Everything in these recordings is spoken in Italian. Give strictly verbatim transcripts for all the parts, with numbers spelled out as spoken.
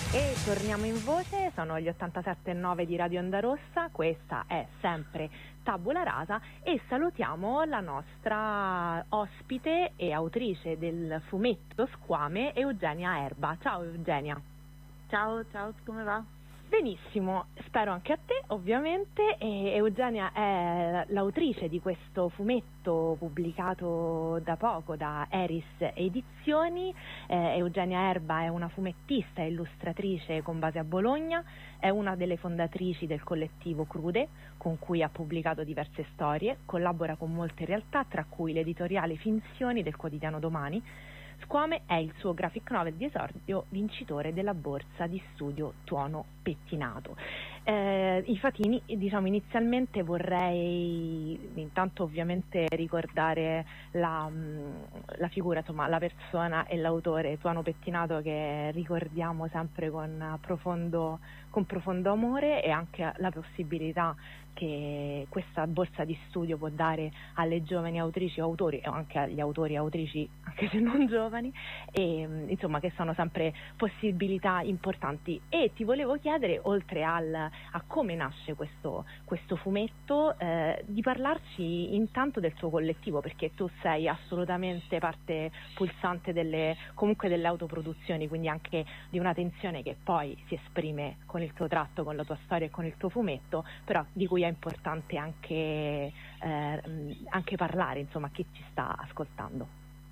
E torniamo in voce, sono gli ottantasette e nove di Radio Onda Rossa, questa è sempre Tabula Rasa e salutiamo la nostra ospite e autrice del fumetto Squame, Eugenia Erba. Ciao Eugenia. Ciao, ciao, come va? Benissimo, spero anche a te ovviamente. E Eugenia è l'autrice di questo fumetto pubblicato da poco da Eris Edizioni. eh, Eugenia Erba è una fumettista e illustratrice con base a Bologna, è una delle fondatrici del collettivo Crude, con cui ha pubblicato diverse storie, collabora con molte realtà, tra cui l'editoriale Finzioni del quotidiano Domani. Squame è il suo graphic novel di esordio, vincitore della borsa di studio Tuono Pettinato. Eh, infatti in, diciamo inizialmente vorrei intanto ovviamente ricordare la, la figura, insomma la persona e l'autore Tuono Pettinato, che ricordiamo sempre con profondo, con profondo amore, e anche la possibilità che questa borsa di studio può dare alle giovani autrici o autori, o anche agli autori e autrici anche se non giovani, e insomma che sono sempre possibilità importanti. E ti volevo chiedere, oltre al, a come nasce questo, questo fumetto, eh, di parlarci intanto del tuo collettivo, perché tu sei assolutamente parte pulsante delle, comunque delle autoproduzioni, quindi anche di una tensione che poi si esprime con il tuo tratto, con la tua storia e con il tuo fumetto, però di cui è importante anche, eh, anche parlare, insomma, a chi ci sta ascoltando.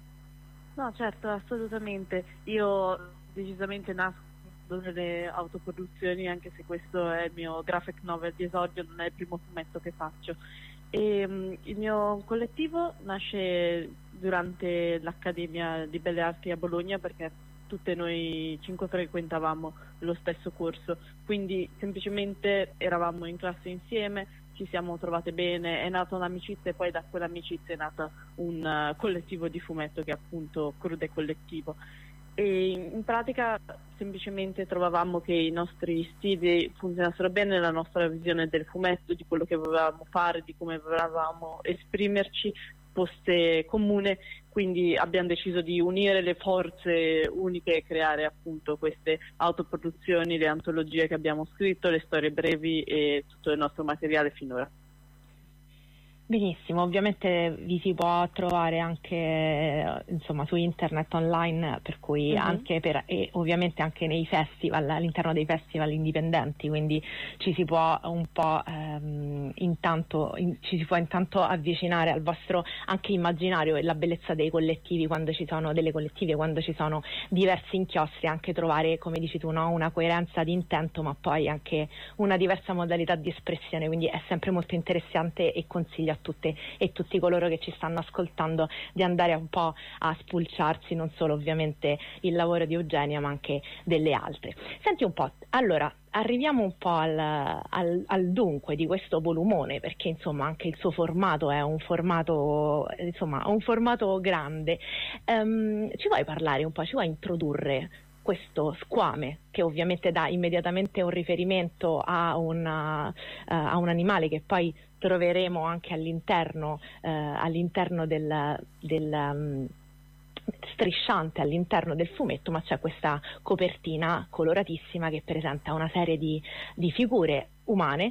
No, certo, assolutamente. Io decisamente nasco nelle autoproduzioni, anche se questo è il mio graphic novel di esordio, non è il primo fumetto che faccio. E, um, il mio collettivo nasce durante l'Accademia di Belle Arti a Bologna, perché tutte noi cinque frequentavamo lo stesso corso, quindi semplicemente eravamo in classe insieme, ci siamo trovate bene, è nata un'amicizia e poi da quell'amicizia è nata un uh, collettivo di fumetto che è appunto Crude Collettivo. E in pratica semplicemente trovavamo che i nostri stili funzionassero bene, la nostra visione del fumetto, di quello che volevamo fare, di come volevamo esprimerci fosse comune, quindi abbiamo deciso di unire le forze uniche e creare appunto queste autoproduzioni, le antologie che abbiamo scritto, le storie brevi e tutto il nostro materiale finora. Benissimo, ovviamente vi si può trovare anche insomma su internet online, per cui mm-hmm. anche per, e ovviamente anche nei festival, all'interno dei festival indipendenti, quindi ci si può un po' ehm, intanto in, ci si può intanto avvicinare al vostro anche immaginario e la bellezza dei collettivi, quando ci sono delle collettive, quando ci sono diversi inchiostri, anche trovare, come dici tu, no, una coerenza di intento, ma poi anche una diversa modalità di espressione, quindi è sempre molto interessante e consiglio a tutte e tutti coloro che ci stanno ascoltando di andare un po' a spulciarsi non solo ovviamente il lavoro di Eugenia ma anche delle altre. Senti un po', allora arriviamo un po' al, al, al dunque di questo volumone, perché insomma anche il suo formato è un formato insomma un formato grande. Um, ci vuoi parlare un po', ci vuoi introdurre questo Squame, che ovviamente dà immediatamente un riferimento a, una, uh, a un animale che poi troveremo anche all'interno, uh, all'interno del, del um, strisciante all'interno del fumetto, ma c'è questa copertina coloratissima che presenta una serie di, di figure umane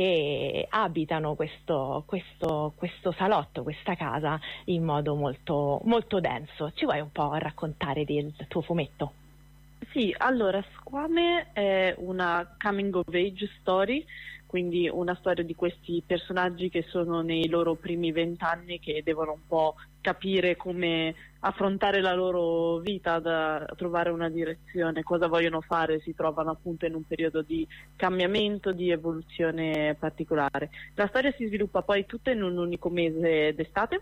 che abitano questo, questo, questo salotto, questa casa in modo molto, molto denso. Ci vuoi un po' raccontare del tuo fumetto? Sì, allora Squame è una coming of age story, quindi una storia di questi personaggi che sono nei loro primi vent'anni, che devono un po' capire come affrontare la loro vita, da trovare una direzione, cosa vogliono fare, si trovano appunto in un periodo di cambiamento, di evoluzione particolare. La storia si sviluppa poi tutta in un unico mese d'estate,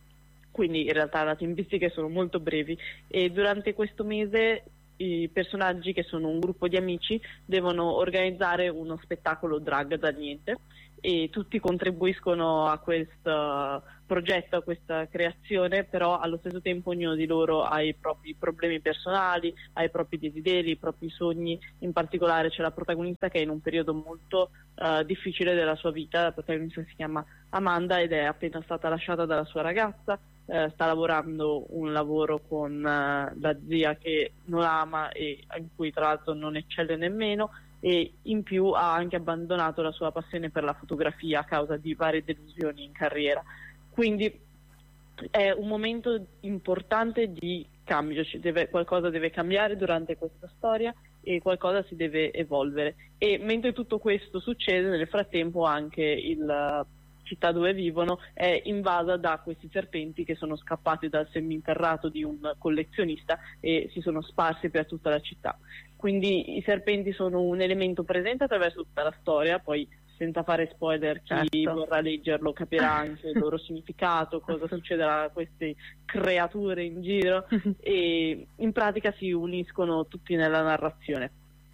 quindi in realtà le tempistiche sono molto brevi, e durante questo mese i personaggi, che sono un gruppo di amici, devono organizzare uno spettacolo drag da niente, e tutti contribuiscono a questo progetto, a questa creazione, però allo stesso tempo ognuno di loro ha i propri problemi personali, ha i propri desideri, i propri sogni. In particolare c'è la protagonista che è in un periodo molto uh, difficile della sua vita. La protagonista si chiama Amanda ed è appena stata lasciata dalla sua ragazza, eh, sta lavorando un lavoro con eh, la zia che non ama e in cui tra l'altro non eccelle nemmeno, e in più ha anche abbandonato la sua passione per la fotografia a causa di varie delusioni in carriera. Quindi è un momento importante di cambio, ci deve, qualcosa deve cambiare durante questa storia e qualcosa si deve evolvere. E mentre tutto questo succede, nel frattempo anche la città dove vivono è invasa da questi serpenti che sono scappati dal seminterrato di un collezionista e si sono sparsi per tutta la città. Quindi i serpenti sono un elemento presente attraverso tutta la storia, poi senza fare spoiler, chi certo. vorrà leggerlo capirà anche il loro significato, cosa succederà a queste creature in giro, e in pratica si uniscono tutti nella narrazione.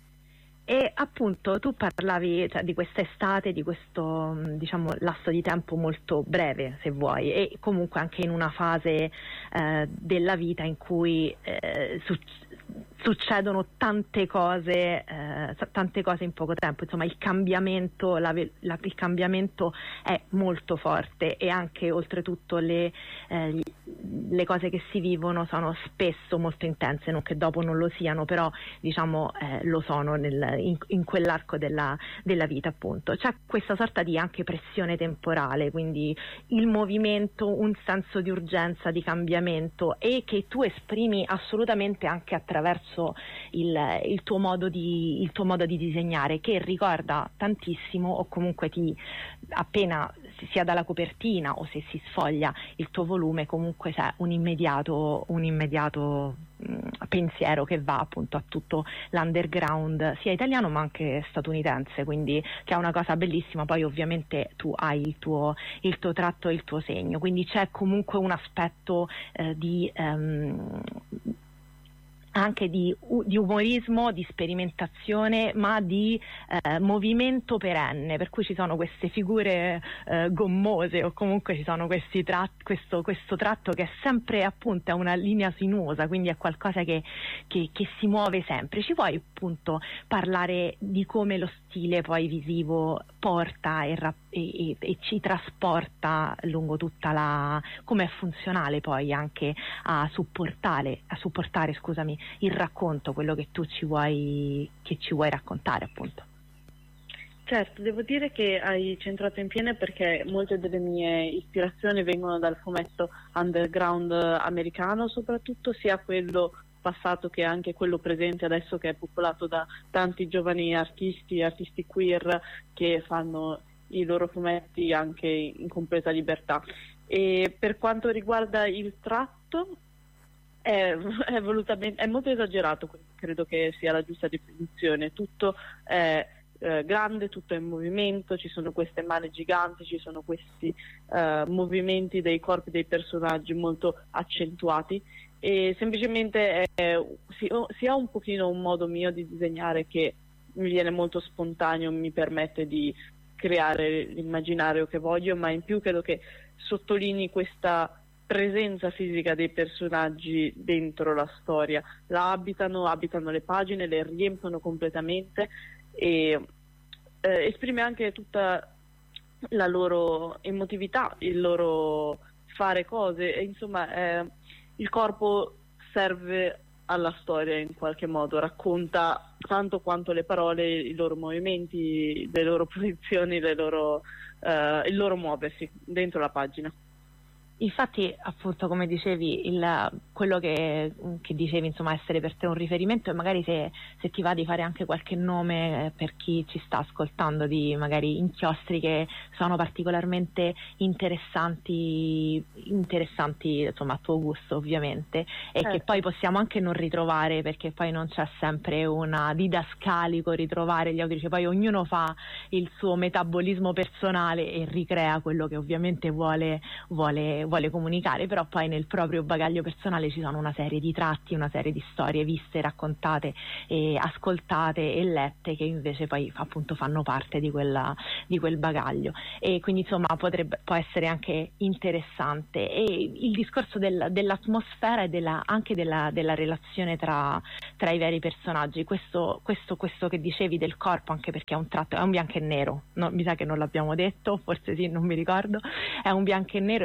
E appunto tu parlavi, cioè, di quest'estate, di questo, diciamo, lasso di tempo molto breve, se vuoi, e comunque anche in una fase eh, della vita in cui eh, suc- succedono tante cose, eh, tante cose in poco tempo. Insomma, il cambiamento, la, la, il cambiamento è molto forte, e anche oltretutto le, eh, le cose che si vivono sono spesso molto intense, non che dopo non lo siano, però diciamo eh, lo sono nel In, in quell'arco della, della vita, appunto. C'è questa sorta di anche pressione temporale, quindi il movimento, un senso di urgenza, di cambiamento, e che tu esprimi assolutamente anche attraverso il, il, tuo modo di, il tuo modo di disegnare, che ricorda tantissimo, o comunque ti appena sia dalla copertina o se si sfoglia il tuo volume, comunque c'è un immediato, un immediato mh, pensiero che va appunto a tutto l'underground sia italiano ma anche statunitense, quindi che è una cosa bellissima. Poi ovviamente tu hai il tuo, il tuo tratto e il tuo segno, quindi c'è comunque un aspetto eh, di um, anche di, di umorismo, di sperimentazione, ma di eh, movimento perenne, per cui ci sono queste figure eh, gommose, o comunque ci sono questi tratti, questo, questo tratto che è sempre appunto è una linea sinuosa, quindi è qualcosa che, che, che si muove sempre. Ci vuoi appunto parlare di come lo stile poi visivo porta e, e, e, e ci trasporta lungo tutta la, come è funzionale poi anche a supportare, a supportare scusami il racconto, quello che tu ci vuoi che ci vuoi raccontare, appunto. Certo, devo dire che hai centrato in pieno, perché molte delle mie ispirazioni vengono dal fumetto underground americano, soprattutto, sia quello passato che anche quello presente adesso, che è popolato da tanti giovani artisti, artisti queer che fanno i loro fumetti anche in completa libertà. E per quanto riguarda il tratto, È, è, volutamente, è molto esagerato, credo che sia la giusta definizione. Tutto è eh, grande, tutto è in movimento, ci sono queste mani giganti, ci sono questi eh, movimenti dei corpi dei personaggi molto accentuati, e semplicemente è, si, si ha un pochino un modo mio di disegnare che mi viene molto spontaneo, mi permette di creare l'immaginario che voglio, ma in più credo che sottolinei questa presenza fisica dei personaggi dentro la storia. La abitano, abitano le pagine, le riempiono completamente, e eh, esprime anche tutta la loro emotività, il loro fare cose, e insomma eh, il corpo serve alla storia in qualche modo, racconta tanto quanto le parole, i loro movimenti, le loro posizioni, le loro, eh, il loro muoversi dentro la pagina. Infatti, appunto, come dicevi, il, quello che, che dicevi, insomma, essere per te un riferimento, e magari se, se ti va di fare anche qualche nome per chi ci sta ascoltando, di magari inchiostri che sono particolarmente interessanti, interessanti insomma a tuo gusto ovviamente, e certo, che poi possiamo anche non ritrovare, perché poi non c'è sempre una didascalico ritrovare gli autori, cioè, poi ognuno fa il suo metabolismo personale e ricrea quello che ovviamente vuole, vuole vuole comunicare, però poi nel proprio bagaglio personale ci sono una serie di tratti, una serie di storie viste, raccontate, e ascoltate e lette, che invece poi appunto fanno parte di, quella, di quel bagaglio, e quindi insomma potrebbe, può essere anche interessante. E il discorso del, dell'atmosfera e della, anche della, della relazione tra, tra i veri personaggi, questo, questo, questo che dicevi del corpo, anche perché è un tratto, è un bianco e nero, no, mi sa che non l'abbiamo detto, forse sì, non mi ricordo, è un bianco e nero, e questo, questo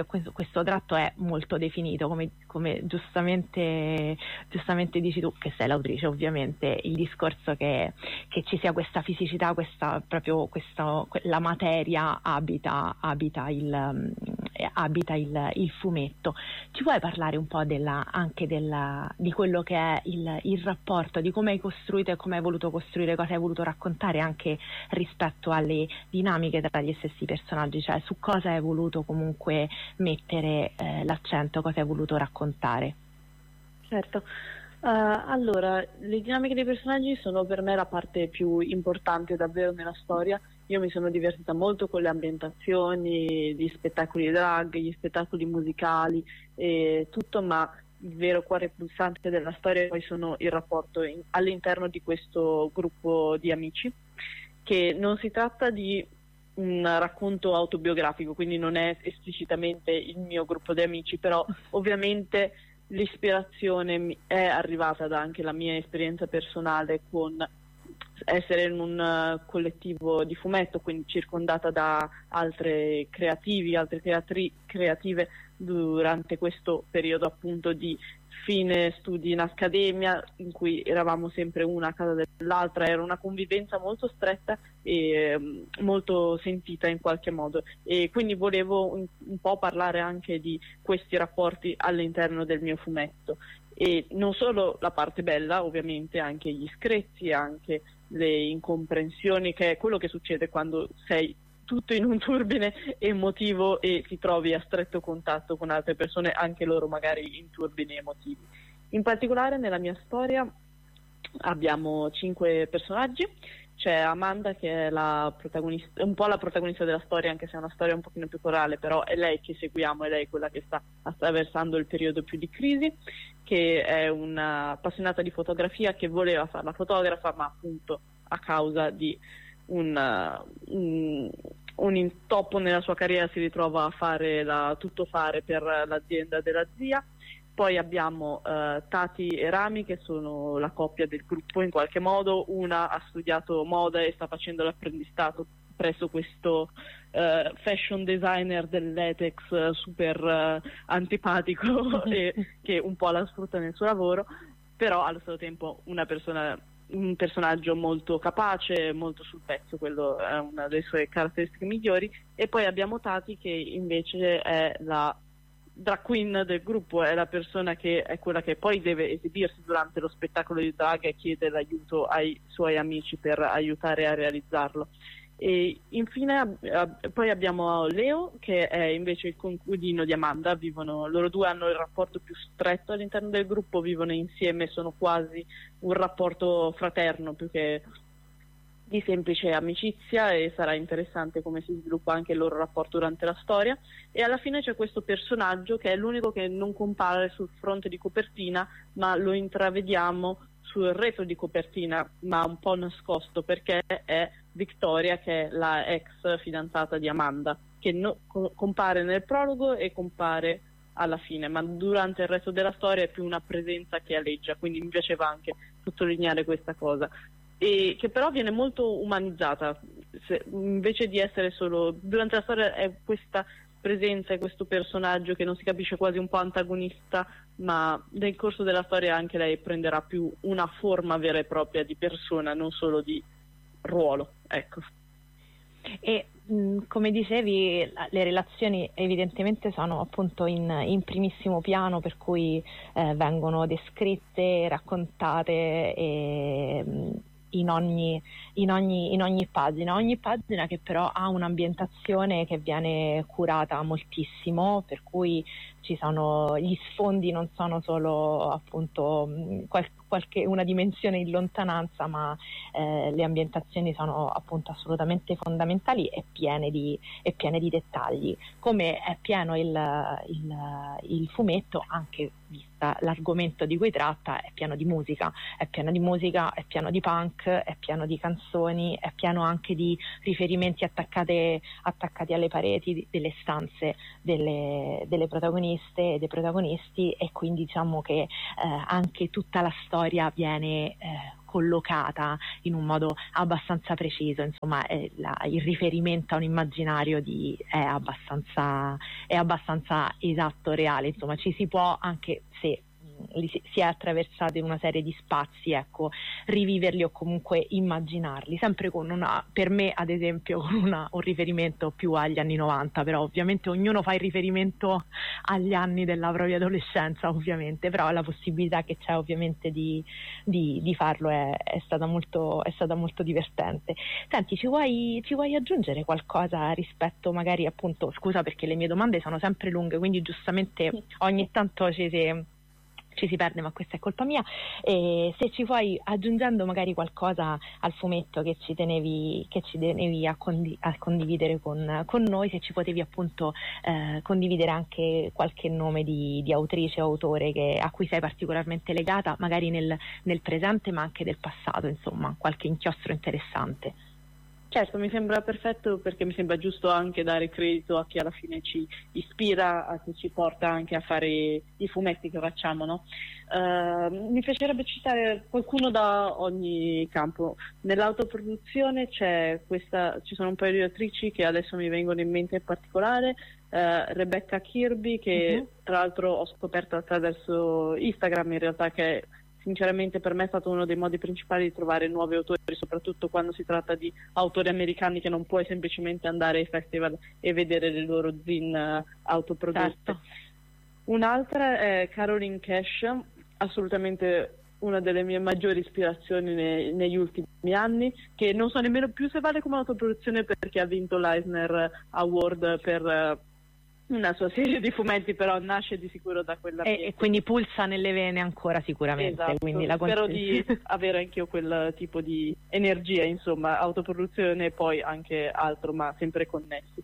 questo tratto è molto definito, come, come giustamente, giustamente dici tu, che sei l'autrice, ovviamente, il discorso che, che ci sia questa fisicità, questa, proprio questa, la materia abita, abita, il, eh, abita il, il fumetto. Ci puoi parlare un po' della, anche della, di quello che è il, il rapporto, di come hai costruito e come hai voluto costruire, cosa hai voluto raccontare anche rispetto alle dinamiche tra gli stessi personaggi, cioè su cosa hai voluto comunque mettere eh, l'accento, cosa hai voluto raccontare? Certo. Uh, allora, le dinamiche dei personaggi sono per me la parte più importante davvero nella storia. Io mi sono divertita molto con le ambientazioni, gli spettacoli drag, gli spettacoli musicali e tutto, ma il vero cuore pulsante della storia poi sono il rapporto in, all'interno di questo gruppo di amici, che non si tratta di un racconto autobiografico, quindi non è esplicitamente il mio gruppo di amici, però ovviamente l'ispirazione è arrivata da anche la mia esperienza personale con essere in un uh, collettivo di fumetto, quindi circondata da altre creativi, altre creatri- creative durante questo periodo appunto di fine studi in accademia, in cui eravamo sempre una a casa dell'altra, era una convivenza molto stretta e um, molto sentita in qualche modo, e quindi volevo un, un po' parlare anche di questi rapporti all'interno del mio fumetto, e non solo la parte bella, ovviamente anche gli screzi, anche le incomprensioni, che è quello che succede quando sei tutto in un turbine emotivo e ti trovi a stretto contatto con altre persone, anche loro magari in turbini emotivi. In particolare nella mia storia abbiamo cinque personaggi. C'è Amanda, che è la protagonista, un po' la protagonista della storia, anche se è una storia un pochino più corale, però è lei che seguiamo, è lei quella che sta attraversando il periodo più di crisi, che è una appassionata di fotografia, che voleva fare la fotografa, ma appunto a causa di un, un, un intoppo nella sua carriera si ritrova a fare la tuttofare per l'azienda della zia. Poi abbiamo uh, Tati e Rami, che sono la coppia del gruppo in qualche modo. Una ha studiato moda e sta facendo l'apprendistato presso questo uh, fashion designer del latex uh, super uh, antipatico e che un po' la sfrutta nel suo lavoro, però allo stesso tempo una persona, un personaggio molto capace, molto sul pezzo, quello è una delle sue caratteristiche migliori. E poi abbiamo Tati, che invece è la drag queen del gruppo, è la persona che è quella che poi deve esibirsi durante lo spettacolo di drag e chiede l'aiuto ai suoi amici per aiutare a realizzarlo. E infine poi abbiamo Leo, che è invece il coinquilino di Amanda. Vivono, loro due hanno il rapporto più stretto all'interno del gruppo, vivono insieme, sono quasi un rapporto fraterno più che di semplice amicizia, e sarà interessante come si sviluppa anche il loro rapporto durante la storia. E alla fine c'è questo personaggio che è l'unico che non compare sul fronte di copertina, ma lo intravediamo sul retro di copertina, ma un po' nascosto, perché è Victoria, che è la ex fidanzata di Amanda, che no, co- compare nel prologo e compare alla fine, ma durante il resto della storia è più una presenza che aleggia, quindi mi piaceva anche sottolineare questa cosa, e che però viene molto umanizzata. Se, invece di essere solo durante la storia, è questa presenza e questo personaggio che non si capisce, quasi un po' antagonista, ma nel corso della storia anche lei prenderà più una forma vera e propria di persona, non solo di ruolo, ecco. E mh, come dicevi, le relazioni evidentemente sono appunto in, in primissimo piano, per cui eh, vengono descritte, raccontate e, mh, in ogni, in, ogni, in ogni pagina, ogni pagina che però ha un'ambientazione che viene curata moltissimo, per cui ci sono gli sfondi, non sono solo appunto qual, qualche, una dimensione in lontananza, ma eh, le ambientazioni sono appunto assolutamente fondamentali e piene di, e piene di dettagli, come è pieno il, il, il fumetto, anche vista l'argomento di cui tratta, è pieno di musica, è pieno di musica, è pieno di punk, è pieno di canzoni, è pieno anche di riferimenti attaccate, attaccati alle pareti delle stanze delle, delle protagoniste e dei protagonisti, e quindi diciamo che eh, anche tutta la storia storia viene eh, collocata in un modo abbastanza preciso, insomma eh, la, il riferimento a un immaginario di, è, abbastanza, è abbastanza esatto, reale, insomma ci si può, anche se si è attraversati in una serie di spazi, ecco, riviverli o comunque immaginarli, sempre con una, per me ad esempio, con una, un riferimento più agli anni novanta, però ovviamente ognuno fa il riferimento agli anni della propria adolescenza, ovviamente, però la possibilità che c'è ovviamente di, di, di farlo è, è stata molto, è stata molto divertente. Senti, ci vuoi, ci vuoi aggiungere qualcosa rispetto magari, appunto, scusa perché le mie domande sono sempre lunghe, quindi giustamente ogni tanto ci si ci si perde, ma questa è colpa mia. E se ci vuoi, aggiungendo magari qualcosa al fumetto che ci tenevi, che ci tenevi a, condi- a condividere con, con noi, se ci potevi appunto eh, condividere anche qualche nome di, di autrice o autore che, a cui sei particolarmente legata, magari nel, nel presente ma anche del passato, insomma, qualche inchiostro interessante. Certo, mi sembra perfetto, perché mi sembra giusto anche dare credito a chi alla fine ci ispira, a chi ci porta anche a fare i fumetti che facciamo, no? Uh, mi piacerebbe citare qualcuno da ogni campo. Nell'autoproduzione c'è questa, ci sono un paio di autrici che adesso mi vengono in mente in particolare, uh, Rebecca Kirby, che uh-huh. tra l'altro ho scoperto attraverso Instagram, in realtà, che sinceramente per me è stato uno dei modi principali di trovare nuovi autori, soprattutto quando si tratta di autori americani che non puoi semplicemente andare ai festival e vedere le loro zin uh, autoprodotte. Certo. Un'altra è Caroline Cash, assolutamente una delle mie maggiori ispirazioni nei, negli ultimi anni, che non so nemmeno più se vale come autoproduzione perché ha vinto l'Eisner Award per uh, una sua serie di fumetti, però nasce di sicuro da quella e, e quindi pulsa nelle vene ancora sicuramente. Esatto, quindi la spero cons- di avere anch'io quel tipo di energia, insomma, autoproduzione e poi anche altro, ma sempre connessi.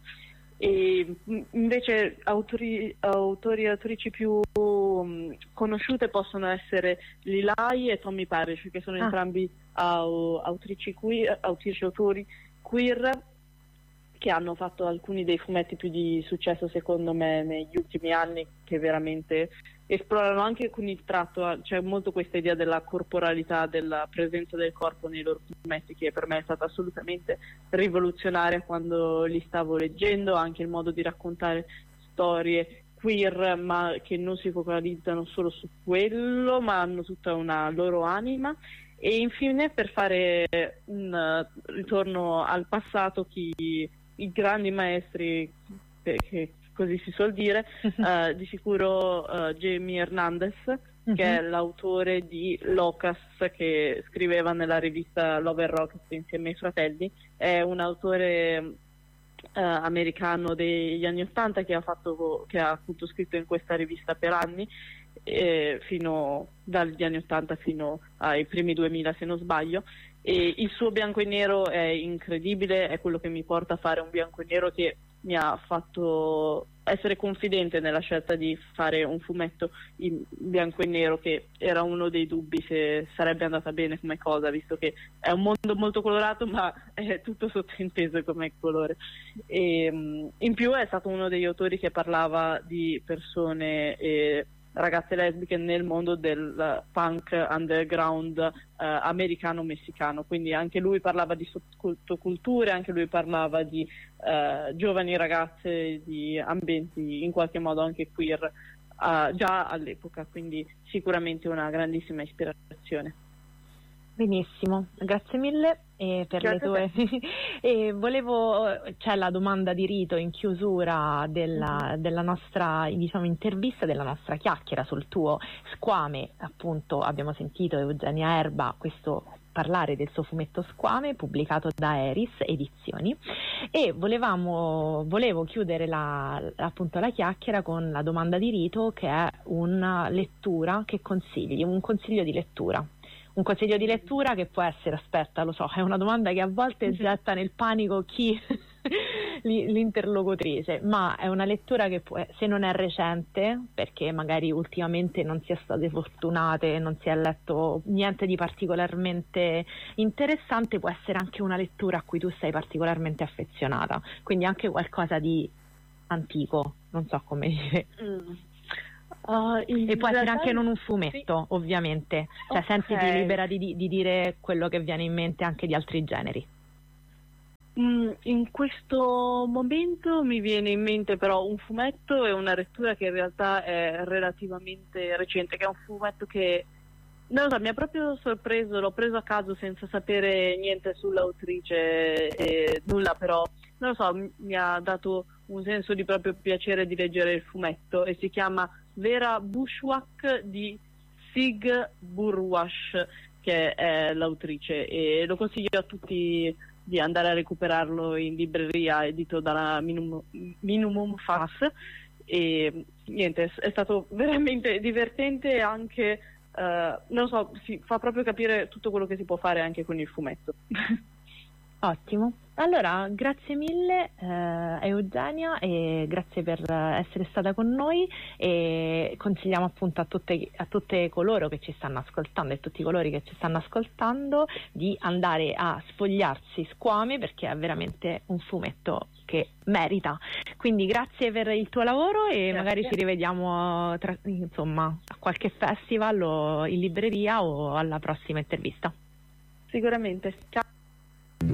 E invece autori, autori e autrici più um, conosciute possono essere Lilai e Tommy Parrish, che sono ah. entrambi au, autrici queer, autrici autori queer, che hanno fatto alcuni dei fumetti più di successo secondo me negli ultimi anni, che veramente esplorano anche con il tratto, c'è molto questa idea della corporalità, della presenza del corpo nei loro fumetti, che per me è stata assolutamente rivoluzionaria quando li stavo leggendo, anche il modo di raccontare storie queer ma che non si focalizzano solo su quello, ma hanno tutta una loro anima. E infine, per fare un uh, ritorno al passato, chi i grandi maestri, che così si suol dire, uh, di sicuro uh, Jamie Hernandez, uh-huh. che è l'autore di Locus, che scriveva nella rivista Love and Rockets insieme ai fratelli. È un autore uh, americano degli anni Ottanta che ha fatto, che ha appunto scritto in questa rivista per anni, eh, fino dagli anni Ottanta fino ai primi duemila, se non sbaglio. E il suo bianco e nero è incredibile, è quello che mi porta a fare un bianco e nero che mi ha fatto essere confidente nella scelta di fare un fumetto in bianco e nero, che era uno dei dubbi se sarebbe andata bene come cosa, visto che è un mondo molto colorato ma è tutto sottinteso come colore. E, in più è stato uno degli autori che parlava di persone e ragazze lesbiche nel mondo del punk underground eh, americano-messicano, quindi anche lui parlava di sottoculture, anche lui parlava di eh, giovani ragazze, di ambienti in qualche modo anche queer eh, già all'epoca, quindi sicuramente una grandissima ispirazione. Benissimo, grazie mille eh, per grazie le tue e volevo, c'è la domanda di rito in chiusura della, mm-hmm. della nostra, diciamo, intervista, della nostra chiacchiera sul tuo Squame. Appunto abbiamo sentito Eugenia Erba questo parlare del suo fumetto Squame, pubblicato da Eris Edizioni, e volevamo volevo chiudere la, appunto la chiacchiera con la domanda di rito, che è una lettura che consigli, un consiglio di lettura. Un consiglio di lettura che può essere, aspetta, lo so, è una domanda che a volte getta nel panico chi l'interlocutrice, ma è una lettura che può, se non è recente, perché magari ultimamente non si è state fortunate, non si è letto niente di particolarmente interessante, può essere anche una lettura a cui tu sei particolarmente affezionata, quindi anche qualcosa di antico, non so come dire. Mm. Uh, e può essere anche non un fumetto, sì. Ovviamente, cioè okay. Sentiti libera di, di dire quello che viene in mente anche di altri generi. Mm, in questo momento mi viene in mente però un fumetto e una lettura che in realtà è relativamente recente, che è un fumetto che non lo so, mi ha proprio sorpreso, l'ho preso a caso senza sapere niente sull'autrice e nulla, però non lo so, mi ha dato un senso di proprio piacere di leggere il fumetto e si chiama Vera Bushwack di Sig Burwash, che è l'autrice, e lo consiglio a tutti di andare a recuperarlo in libreria, edito dalla Minimum, Minimum Fax, e niente, è stato veramente divertente e anche, uh, non so, si fa proprio capire tutto quello che si può fare anche con il fumetto. Ottimo. Allora, grazie mille eh, Eugenia, e grazie per essere stata con noi, e consigliamo appunto a tutte, a tutte coloro che ci stanno ascoltando e tutti coloro che ci stanno ascoltando di andare a sfogliarsi Squame, perché è veramente un fumetto che merita. Quindi grazie per il tuo lavoro e grazie. Magari ci rivediamo tra, insomma, a qualche festival o in libreria o alla prossima intervista. Sicuramente. Ciao.